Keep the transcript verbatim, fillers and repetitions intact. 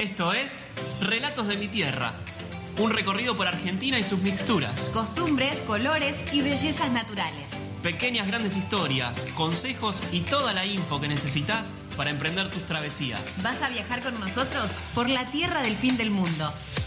Esto es Relatos de mi Tierra, un recorrido por Argentina y sus mixturas. Costumbres, colores y bellezas naturales. Pequeñas grandes historias, consejos y toda la info que necesitas para emprender tus travesías. ¿Vas a viajar con nosotros por la tierra del fin del mundo?